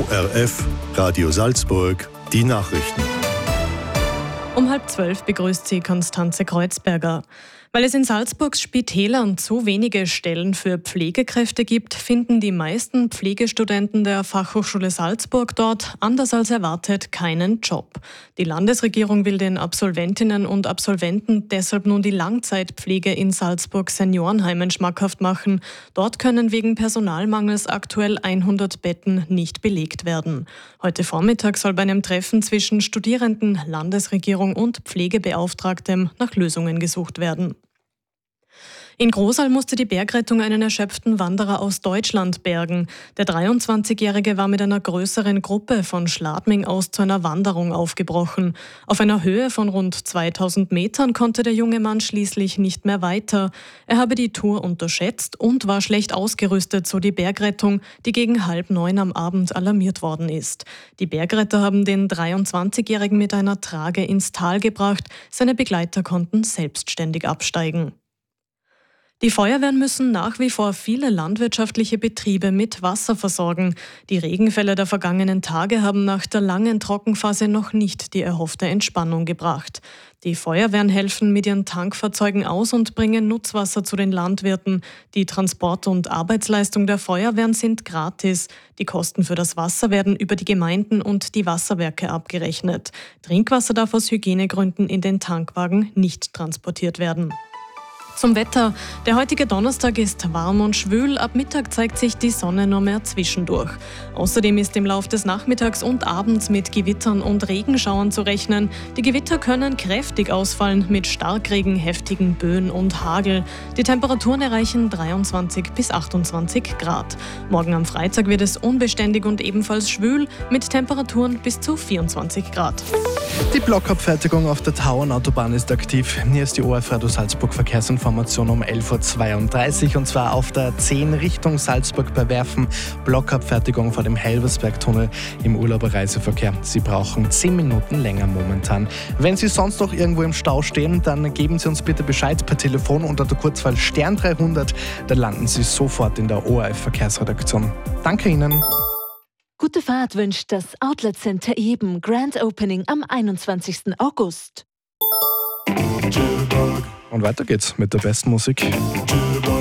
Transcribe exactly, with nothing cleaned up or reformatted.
O R F, Radio Salzburg, die Nachrichten. Um halb zwölf begrüßt sie Konstanze Kreuzberger. Weil es in Salzburgs Spitälern zu wenige Stellen für Pflegekräfte gibt, finden die meisten Pflegestudenten der Fachhochschule Salzburg dort, anders als erwartet, keinen Job. Die Landesregierung will den Absolventinnen und Absolventen deshalb nun die Langzeitpflege in Salzburgs Seniorenheimen schmackhaft machen. Dort können wegen Personalmangels aktuell hundert Betten nicht belegt werden. Heute Vormittag soll bei einem Treffen zwischen Studierenden, Landesregierung und Pflegebeauftragtem nach Lösungen gesucht werden. In Großal musste die Bergrettung einen erschöpften Wanderer aus Deutschland bergen. Der dreiundzwanzigjährige war mit einer größeren Gruppe von Schladming aus zu einer Wanderung aufgebrochen. Auf einer Höhe von rund zweitausend Metern konnte der junge Mann schließlich nicht mehr weiter. Er habe die Tour unterschätzt und war schlecht ausgerüstet, so die Bergrettung, die gegen halb neun am Abend alarmiert worden ist. Die Bergretter haben den dreiundzwanzigjährigen mit einer Trage ins Tal gebracht. Seine Begleiter konnten selbstständig absteigen. Die Feuerwehren müssen nach wie vor viele landwirtschaftliche Betriebe mit Wasser versorgen. Die Regenfälle der vergangenen Tage haben nach der langen Trockenphase noch nicht die erhoffte Entspannung gebracht. Die Feuerwehren helfen mit ihren Tankfahrzeugen aus und bringen Nutzwasser zu den Landwirten. Die Transport- und Arbeitsleistung der Feuerwehren sind gratis. Die Kosten für das Wasser werden über die Gemeinden und die Wasserwerke abgerechnet. Trinkwasser darf aus Hygienegründen in den Tankwagen nicht transportiert werden. Zum Wetter. Der heutige Donnerstag ist warm und schwül. Ab Mittag zeigt sich die Sonne nur mehr zwischendurch. Außerdem ist im Lauf des Nachmittags und Abends mit Gewittern und Regenschauern zu rechnen. Die Gewitter können kräftig ausfallen mit Starkregen, heftigen Böen und Hagel. Die Temperaturen erreichen dreiundzwanzig bis achtundzwanzig Grad. Morgen am Freitag wird es unbeständig und ebenfalls schwül mit Temperaturen bis zu vierundzwanzig Grad. Die Blockabfertigung auf der Tauernautobahn ist aktiv. Hier ist die O R F Radio Salzburg Verkehrsinformation um elf Uhr zweiunddreißig und zwar auf der zehn Richtung Salzburg bei Werfen. Blockabfertigung vor dem Helversbergtunnel im Urlauberreiseverkehr. Sie brauchen zehn Minuten länger momentan. Wenn Sie sonst noch irgendwo im Stau stehen, dann geben Sie uns bitte Bescheid per Telefon unter der Kurzwahl Stern dreihundert. Da landen Sie sofort in der O R F Verkehrsredaktion. Danke Ihnen. Gute Fahrt wünscht das Outlet Center Eben. Grand Opening am einundzwanzigsten August. Und weiter geht's mit der besten Musik.